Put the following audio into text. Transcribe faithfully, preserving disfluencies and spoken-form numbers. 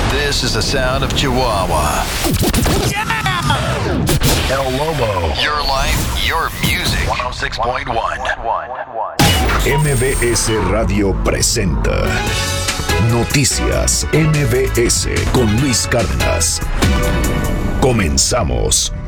This is the sound of Chihuahua. Yeah! El Lobo. Your life, your music. ciento seis punto uno. M B S Radio presenta Noticias M B S con Luis Cárdenas. Comenzamos.